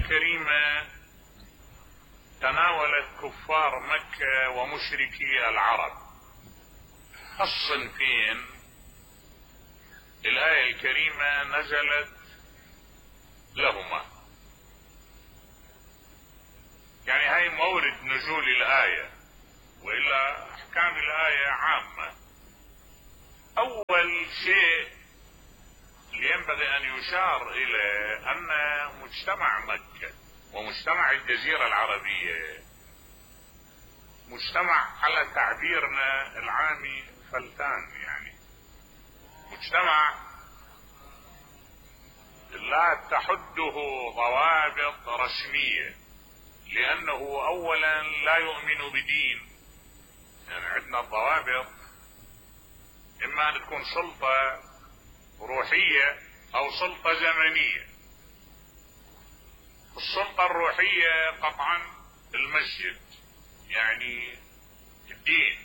الكريمة تناولت كفار مكة ومشركي العرب الصنفين. الآية الكريمة نزلت لهما، يعني هاي مورد نزول الآية، وإلا أحكام الآية عامة. أول شيء ينبغي أن يشار إلى أن مجتمع مكة ومجتمع الجزيرة العربية مجتمع على تعبيرنا العامي فلتان، يعني مجتمع لا تحده ضوابط رسمية، لأنه أولا لا يؤمن بدين. يعني عندنا الضوابط إما أن تكون سلطة روحية أو سلطة زمنية. السلطة الروحية قطعا المسجد، يعني الدين،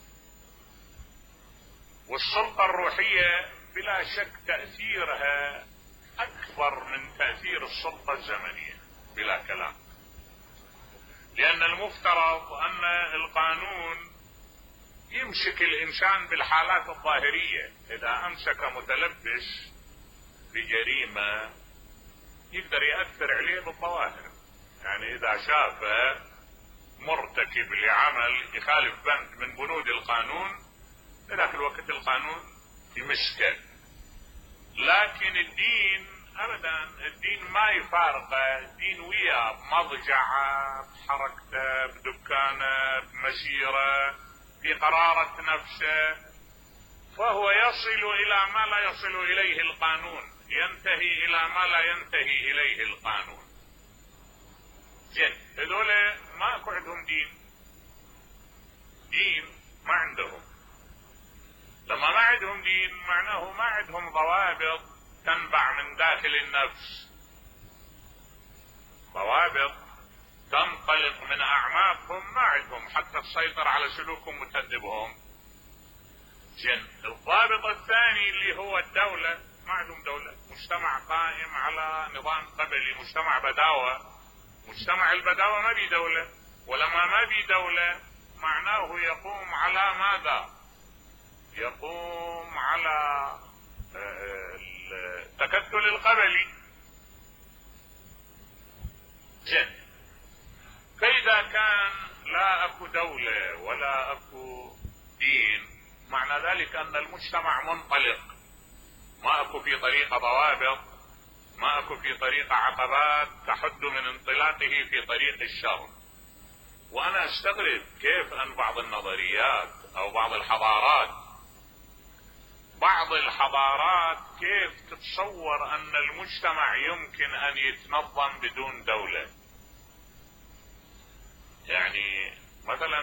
والسلطة الروحية بلا شك تأثيرها أكبر من تأثير السلطة الزمنية بلا كلام، لأن المفترض أن القانون يمسك الإنسان بالحالات الظاهرية. إذا أمسك متلبس بجريمة يقدر يأثر عليه بالظواهر، يعني إذا شاف مرتكب لعمل يخالف بند من بنود القانون في ذاك الوقت القانون يمسكه. لكن الدين أبدا، الدين ما يفارقه، الدين وياه بمضجعه، بحركته، بدكانه، بمسيره، في قرارة نفسه، فهو يصل إلى ما لا يصل إليه القانون، ينتهي إلى ما لا ينتهي إليه القانون. زين، هذول ما أكو عندهم دين ما عندهم. لما ما عندهم دين معناه ما عندهم ضوابط تنبع من داخل النفس، ضوابط تنطلق من أعماقهم ما عندهم حتى تسيطر على سلوكهم وتهذبهم. زين، الضابط الثاني اللي هو الدولة، ما عندهم دولة، مجتمع قائم على نظام قبلي، مجتمع بداوة. مجتمع البداوة ما بي دولة، ولما ما بي دولة معناه يقوم على ماذا؟ يقوم على التكتل القبلي. زين، فإذا كان لا أكو دولة ولا أكو دين، معنى ذلك أن المجتمع منطلق، ما أكو في طريقة ضوابط، ما أكو في طريقة عقبات تحد من انطلاقه في طريق الشر. وأنا أستغرب كيف أن بعض النظريات أو بعض الحضارات كيف تتصور أن المجتمع يمكن أن يتنظم بدون دولة. يعني مثلا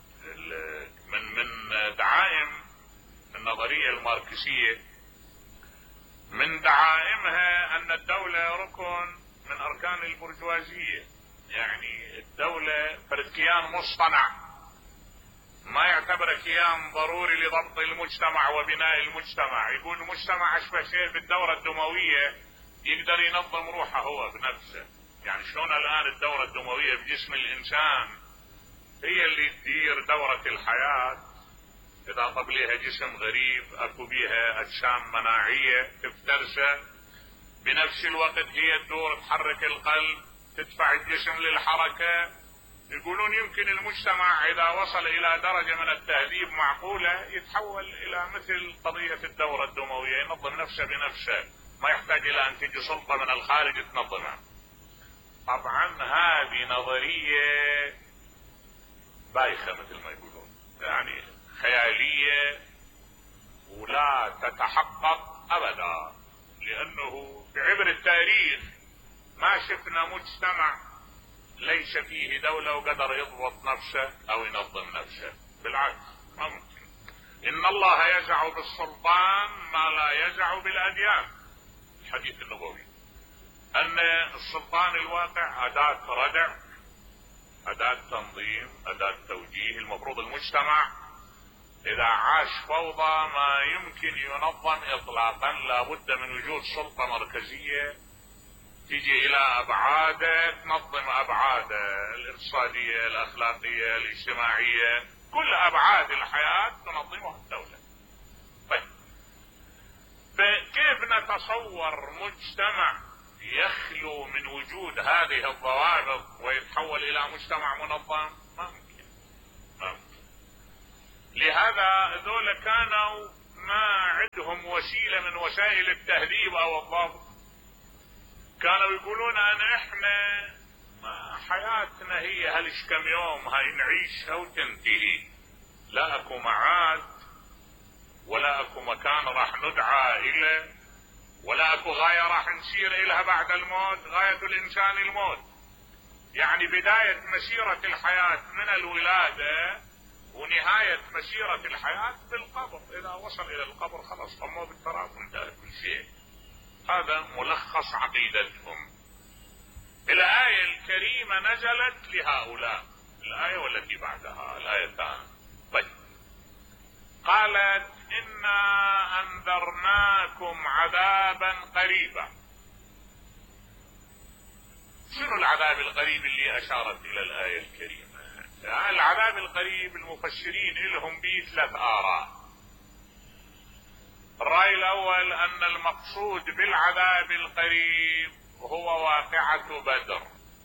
من دعائم النظرية الماركسية، من دعائمها أن الدولة ركن من أركان البرجوازية. يعني الدولة فرد كيان مصطنع، ما يعتبر كيان ضروري لضبط المجتمع وبناء المجتمع. يقول المجتمع أشبه شيء بالدورة الدموية، يقدر ينظم روحه هو بنفسه. يعني شلون الآن الدورة الدموية بجسم الإنسان هي اللي تدير دورة الحياة. إذا طب لها جسم غريب أكو بيها أجسام مناعية تفترسه، بنفس الوقت هي تدور تحرك القلب، تدفع الجسم للحركة. يقولون يمكن المجتمع إذا وصل إلى درجة من التهذيب معقولة يتحول إلى مثل قضية الدورة الدموية، ينظم نفسه بنفسه، ما يحتاج إلى أن تجي سلطة من الخارج تنظمه. طبعا هذه نظرية بايخة مثل ما يقولون، يعني خيالية ولا تتحقق أبدا، لأنه بعبر التاريخ ما شفنا مجتمع ليس فيه دولة وقدر يضبط نفسه أو ينظم نفسه. بالعكس ما ممكن. إن الله يزع بالسلطان ما لا يزع بالأديان، الحديث النبوي، أن السلطان الواقع أداة ردع، أداة تنظيم، أداة توجيه. المفروض المجتمع إذا عاش فوضى ما يمكن ينظم إطلاقا، لابد من وجود سلطة مركزية تيجي الى ابعاده، تنظم ابعاده الاقتصاديه، الاخلاقيه، الاجتماعيه، كل ابعاد الحياه تنظمها الدوله. طيب، فكيف نتصور مجتمع يخلو من وجود هذه الضوابط ويتحول الى مجتمع منظم؟ ما ممكن. لهذا ذولا كانوا ما عندهم وسيله من وسائل التهذيب او الضبط. كانوا يقولون ان احنا ما حياتنا هي هلش كم يوم، هاي نعيشها وتنتهي، لا اكو معاد ولا اكو مكان راح ندعى اليه، ولا اكو غاية راح نسير الها بعد الموت. غاية الانسان الموت، يعني بداية مسيرة الحياة من الولادة ونهاية مسيرة الحياة بالقبر. اذا وصل الى القبر خلاص طموا بالتراب وانتهى كل شيء. هذا ملخص عقيدتهم. الآية الكريمة نزلت لهؤلاء، الآية والتي بعدها الآية الثانية. طيب، قالت إنا أنذرناكم عذابا قريبا. شنو العذاب القريب اللي أشارت إلى الآية الكريمة؟ العذاب القريب المفسرين لهم به 3 آراء. الرأي الأول أن المقصود بالعذاب القريب هو واقعة بدر،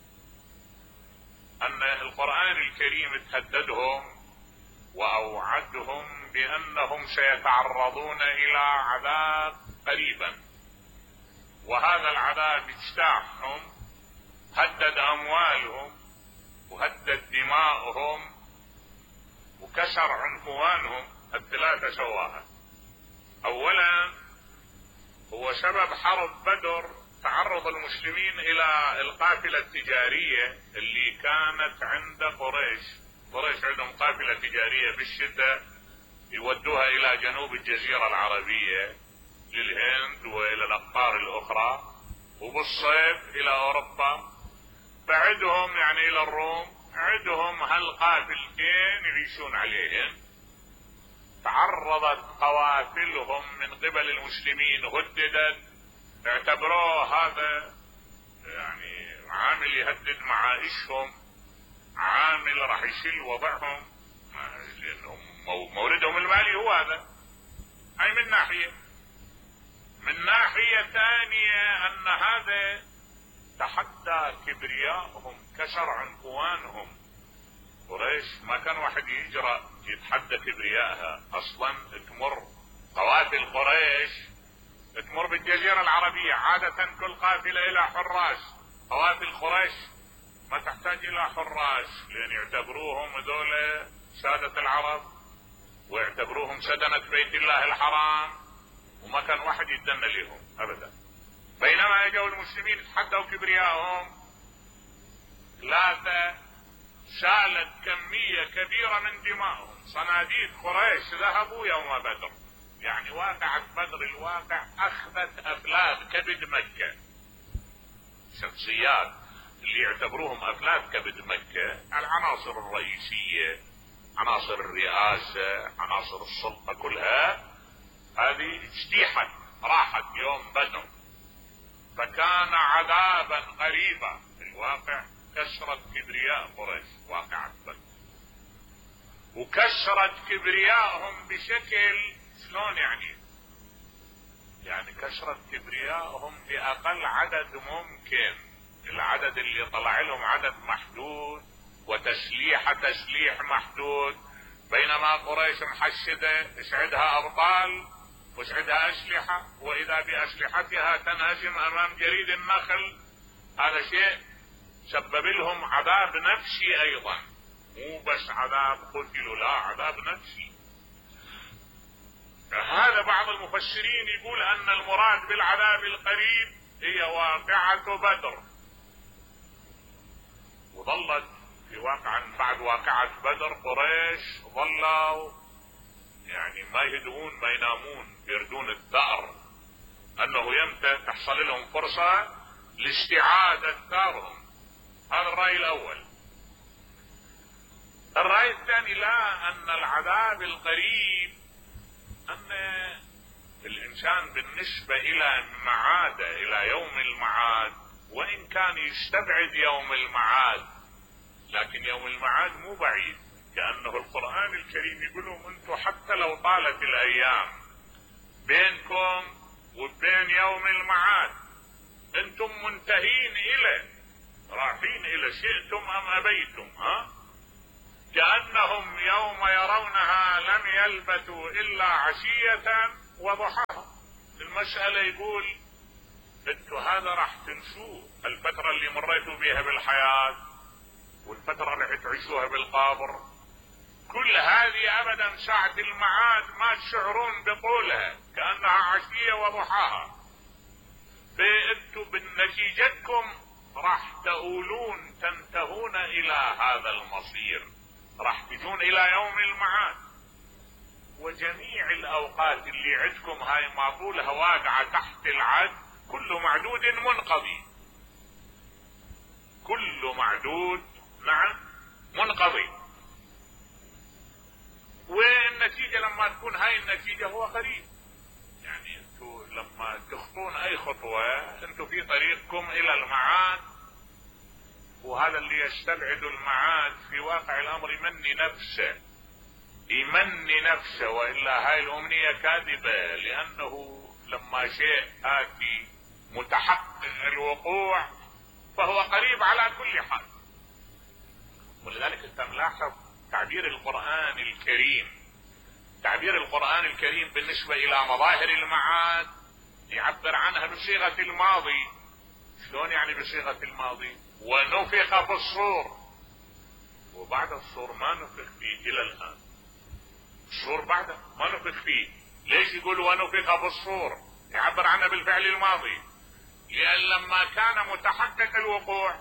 أن القرآن الكريم تهددهم وأوعدهم بأنهم سيتعرضون إلى عذاب قريبا، وهذا العذاب اجتاحهم، هدد أموالهم وهدد دماؤهم وكسر عنفوانهم. ال3 سواها. اولا هو سبب حرب بدر تعرض المسلمين الى القافلة التجارية اللي كانت عند قريش. قريش عندهم قافلة تجارية بالشتاء يودوها الى جنوب الجزيرة العربية للهند والى الاقطار الاخرى، وبالصيف الى اوروبا. بعدهم يعني الى الروم عندهم هالقافلتين يعيشون عليهن. تعرضت قوافلهم من قبل المسلمين، هددت، اعتبروه هذا يعني عامل يهدد معايشهم، عامل راح يشيل وضعهم، لانهم موردهم المالي هو هذا. هاي من ناحية. من ناحية ثانية ان هذا تحدى كبريائهم، كسر عنفوانهم. قريش ما كان واحد يجرأ يتحدى كبريائها. اصلا تمر قوافل قريش تمر بالجزيرة العربية، عادة كل قافلة الى حراس. قوافل قريش ما تحتاج الى حراس، لان يعتبروهم هذول سادة العرب ويعتبروهم سدنة بيت الله الحرام، وما كان واحد يتدنى لهم ابدا. بينما اجوا المسلمين تحدوا كبريائهم، 3 سالت كمية كبيرة من دمائهم. صناديد قريش ذهبوا يوم بدر، يعني واقعة بدر الواقع اخذت افلاذ كبد مكة. شخصيات اللي يعتبروهم افلاذ كبد مكة، العناصر الرئيسية، عناصر الرئاسة، عناصر السلطة، كلها هذه اجتيحت، راحت يوم بدر. فكان عذابا قريبا في الواقع. كسرت كبرياء قريش واقعة بدر، وكسرت كبريائهم بشكل شلون يعني كسرت كبريائهم بأقل عدد ممكن. العدد اللي طلع لهم عدد محدود، وتسليح محدود. بينما قريش محشدة، ايش عندها ابطال وايش عندها اسلحة، واذا باسلحتها تنهزم امام جريد النخل. هذا شيء سبب لهم عذاب نفسي ايضا، مو بس عذاب قتلوا، لا عذاب نفسي. هذا بعض المفسرين يقول ان المراد بالعذاب القريب هي واقعة بدر. وظلت في واقع بعد واقعة بدر قريش ظلوا يعني ما يهدؤون ما ينامون، يردون الثأر، انه يمتى تحصل لهم فرصة لاستعادة ثارهم. هذا الرأي الاول. الرأي الثاني لا، ان العذاب القريب ان الانسان بالنسبة الى معاده، الى يوم المعاد، وإن كان يستبعد يوم المعاد، لكن يوم المعاد مو بعيد، كأنه القرآن الكريم يقول لهم انتم حتى لو طالت الأيام بينكم وبين يوم المعاد انتم منتهين إليه، رايحين إلى شئتم أم أبيتم. كأنهم يوم يرونها لم يلبثوا إلا عشية وضحاها. المسألة يقول انتوا هذا راح تنسوه، الفترة اللي مريتوا بها بالحياة والفترة اللي تعيشوها بالقبر، كل هذه ابدا ساعة المعاد ما تشعرون بطولها، كأنها عشية وضحاها. فانتوا بنتيجتكم راح تؤولون تنتهون الى هذا المصير، راح تجون الى يوم المعاد. وجميع الاوقات اللي عندكم هاي ما طولها واقعة تحت العد، كل معدود منقضي، كل معدود نعم منقضي. والنتيجة لما تكون هاي النتيجة هو قريب، يعني انتوا لما تخطون اي خطوة انتوا في طريقكم الى المعاد، وهذا اللي يستبعد المعاد في واقع الامر يمني نفسه، يمني نفسه، والا هاي الامنية كاذبة، لانه لما شيء آتي متحقق الوقوع فهو قريب على كل حال. ولذلك انت ملاحظ تعبير القرآن الكريم، تعبير القرآن الكريم بالنسبة الى مظاهر المعاد يعبر عنها بصيغة الماضي. شلون يعني بصيغة الماضي؟ ونفخ في الصور، وبعد الصور ما نفخ فيه الى الان، الصور بعده ما نفخ فيه. ليش يقول ونفخ في الصور؟ يعبر عنها بالفعل الماضي، لأن لما كان متحقق الوقوع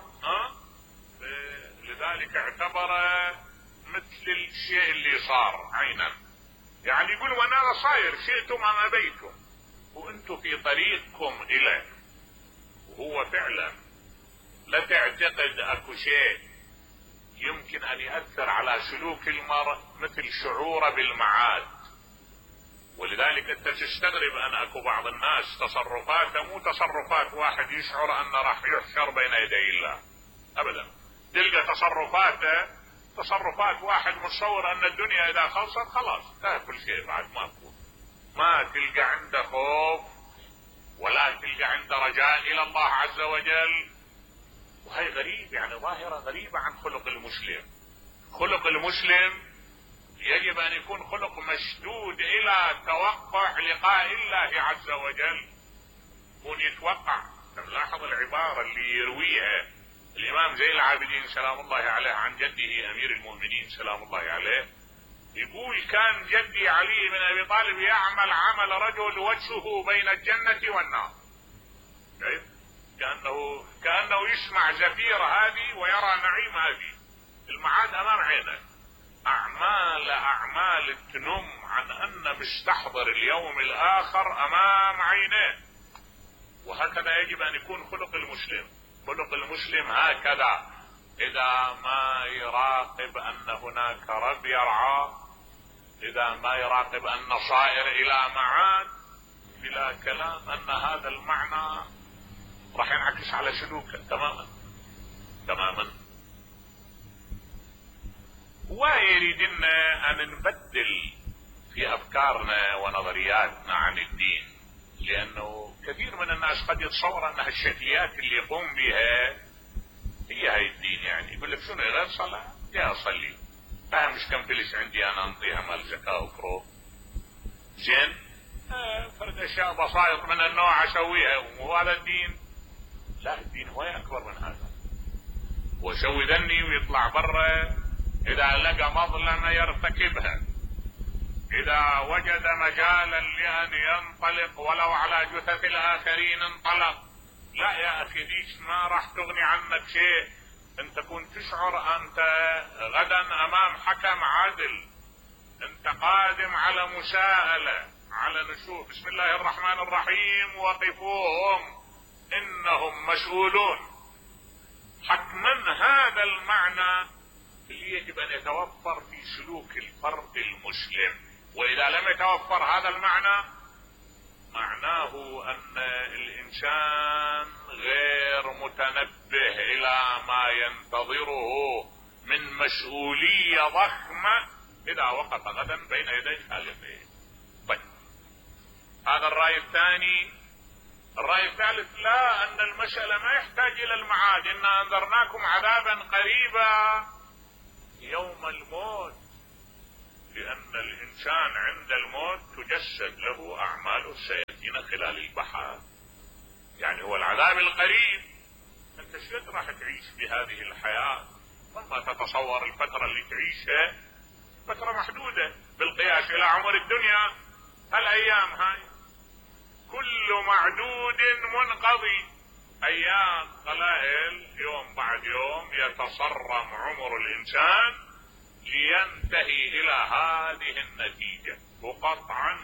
لذلك اعتبر مثل الشيء اللي صار عينا، يعني يقول وانا صاير شئتم ام ابيتم، وانتم في طريقكم اليه. وهو فعلا لا تعتقد اكو شيء يمكن ان يأثر على سلوك المرء مثل شعوره بالمعاد. ولذلك انت تستغرب ان اكو بعض الناس تصرفاته مو تصرفات واحد يشعر ان راح يحشر بين يدي الله ابدا، تلقى تصرفاته تصرفات واحد متصور ان الدنيا اذا خلصت خلاص انتهى كل شيء، بعد ما تلقى عنده خوف ولا تلقى عنده رجاء الى الله عز وجل. وهي غريب، يعني ظاهرة غريبة عن خلق المسلم. خلق المسلم يجب ان يكون خلق مشدود الى توقع لقاء الله عز وجل، يكون يتوقع. نلاحظ العبارة اللي يرويها الامام زين العابدين سلام الله عليه عن جده امير المؤمنين سلام الله عليه، يقول كان جدي علي بن ابي طالب يعمل عمل رجل وجهه بين الجنة والنار، كأنه يسمع زفير هذه ويرى نعيم هذه، المعاد امام عينه، اعمال تنم عن ان مستحضر اليوم الاخر امام عينيه. وهكذا يجب ان يكون خلق المسلم. خلق المسلم هكذا، اذا ما يراقب ان هناك رب يرعاه، اذا ما يراقب ان صائر الى معاد، بلا كلام ان هذا المعنى راح ينعكس على سلوكه تماما تماما. ويريدنا ان نبدل في افكارنا ونظرياتنا عن الدين، لانه كثير من الناس قد يتصور ان هالشكليات اللي يقوم بها هي هاي الدين. يعني يقول لك شنو غير صلاة يا اصلي، مش كم فلس عندي انا انطيها مال زكاة وفروض، زين فرد اشياء بسائط من النوع اسويها، وهذا الدين؟ لا، الدين هو اكبر من هذا. وسوي ذني ويطلع برا، اذا لقى مظلمة يرتكبها، اذا وجد مجالا لان ينطلق ولو على جثث الاخرين انطلق. لا يا اخي، ديش ما راح تغني عنك شيء. انت كنت تشعر انت غدا امام حكم عادل، انت قادم على مساءلة، على نشوف. بسم الله الرحمن الرحيم وقفوهم انهم مسؤولون. حتما هذا المعنى اللي يجب ان يتوفر في سلوك الفرد المسلم، واذا لم يتوفر هذا المعنى معناه ان الانسان غير متنبه الى ما ينتظره من مسؤولية ضخمة اذا وقف غدا بين يدي خالقه. طيب، هذا الرأي الثاني. الرأي الثالث: لا، ان المسألة ما يحتاج الى المعاد، انا انذرناكم عذابا قريبا يوم الموت، لان الانسان عند الموت تجسد له اعماله سيأتينا خلال البحث. يعني هو العذاب القريب. انت شلون راح تعيش بهذه الحياة؟ ما تتصور الفترة اللي تعيشها فترة محدودة بالقياس الى عمر الدنيا. هالايام هاي كل معدود منقضي، ايام قلائل يوم بعد يوم يتصرم عمر الانسان لينتهي الى هذه النتيجة. وقطعا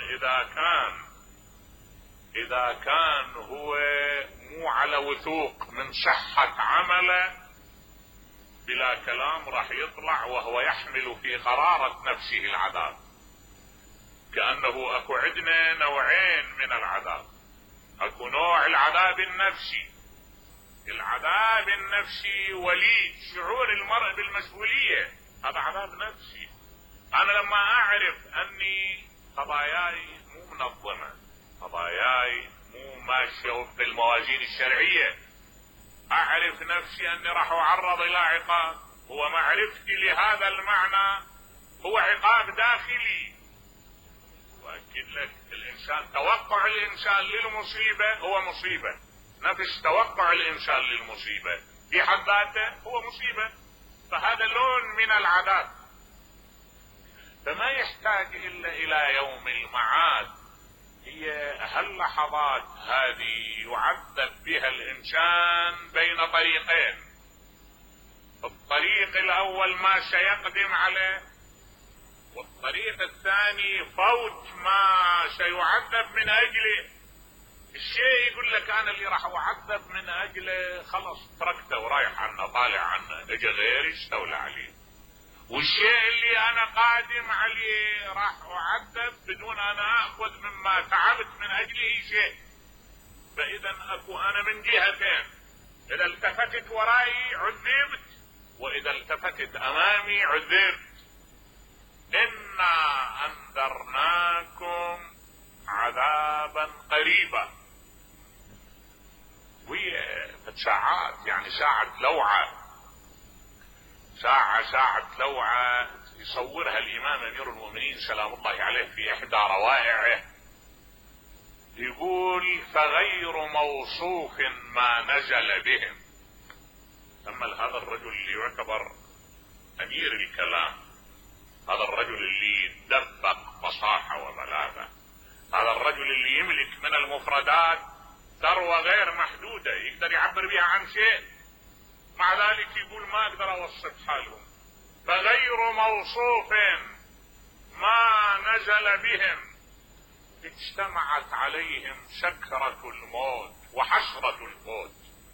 اذا كان هو مو على وثوق من صحة عمله، بلا كلام راح يطلع وهو يحمل في قرارة نفسه العذاب. كأنه اكو عندنا نوعين من العذاب. اكو نوع العذاب النفسي. العذاب النفسي وليد شعور المرء بالمسؤولية، هذا عذاب نفسي. انا لما اعرف اني قضاياي مو منظمة، قضاياي مو ماشية بالموازين الشرعية، اعرف نفسي اني راح اعرض الى عقاب، هو معرفتي لهذا المعنى هو عقاب داخلي. واكد لك الانسان، توقع الانسان للمصيبة هو مصيبة، نفس توقع الانسان للمصيبة في حد ذاته هو مصيبة. فهذا لون من العذاب، فما يحتاج الا الى يوم المعاد. هي هاللحظات هذه يعذب بها الانسان بين طريقين. الطريق الاول ما سيقدم عليه، والطريق الثاني فوت ما سيعذب من اجله. الشيء يقول لك انا اللي راح اعذب من اجله خلص تركته ورايح عنه طالع عنه، اجى غيري استولى عليه. والشيء اللي انا قادم عليه راح اعذب بدون انا اخذ مما تعبت من اجله شيء. فاذا اكو انا من جهتين، اذا التفتت وراي عذبت، واذا التفتت امامي عذبت. انا انذرناكم عذابا قريبا. وهي ساعات، يعني ساعة لوعة، ساعة لوعة يصورها الامام امير المؤمنين سلام الله عليه في احدى روائعه، يقول: فغير موصوف ما نزل بهم. اما هذا الرجل اللي يعتبر امير الكلام، هذا الرجل اللي يدبق فصاحة وبلاغة، هذا الرجل اللي يملك من المفردات ثروة غير محدودة يقدر يعبر بها عن شيء، مع ذلك يقول ما اقدر اوصف حالهم. فغير موصوف ما نزل بهم اجتمعت عليهم سكرة الموت وحسرة الموت.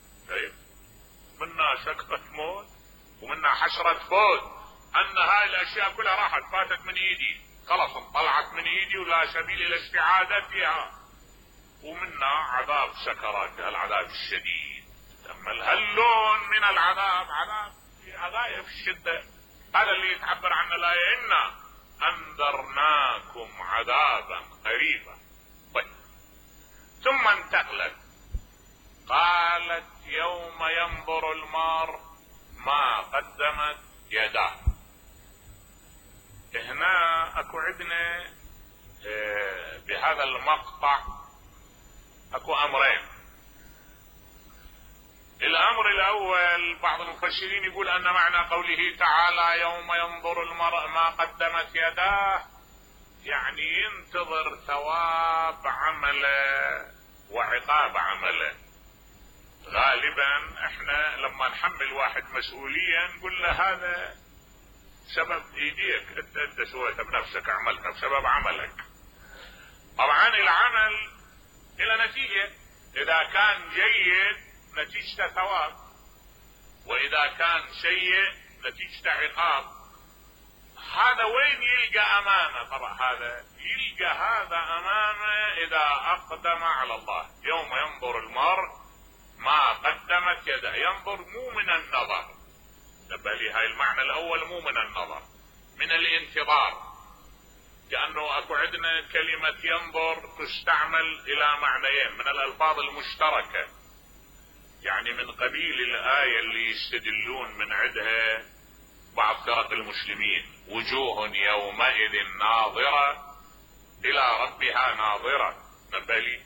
منا سكرة موت ومنا حسرة فوت، ان هاي الاشياء كلها راحت فاتت من ايدي، خلاص انطلعت من ايدي ولا سبيل الى استعادتها. ومنا عذاب سكرات، العذاب الشديد. اما هاللون من العذاب عذاب في غاية في الشدة، هذا اللي يتعبر عنه الآية: إنا أنذرناكم عذابا قريبا. طيب، ثم انتقلت قالت: يوم ينظر المرء ما قدمت يداه. هنا اكو عندنا بهذا المقطع اكو امرين. الامر الاول بعض المفسرين يقول ان معنى قوله تعالى: يوم ينظر المرء ما قدمت يداه، يعني ينتظر ثواب عمله وعقاب عمله. غالبا احنا لما نحمل واحد مسؤولية نقول له هذا سبب ايديك، انت سويته بنفسك، عملته بسبب عملك. طبعا العمل الى نتيجة، اذا كان جيد نتيجته ثواب، واذا كان سيء نتيجته عقاب. هذا وين يلقى امانه؟ طبعا هذا يلقى هذا امانه اذا اقدم على الله. يوم ينظر المرء ما قدمت يده، ينظر مو من النظر، بالي هاي المعنى الاول مو من النظر، من الانتظار. كأنه اكو عندنا كلمة ينظر تستعمل الى معنيين من الالفاظ المشتركة، يعني من قبيل الآية اللي يستدلون من عندها بعض فرق المسلمين: وجوه يومئذ ناظرة الى ربها ناظرة. بالي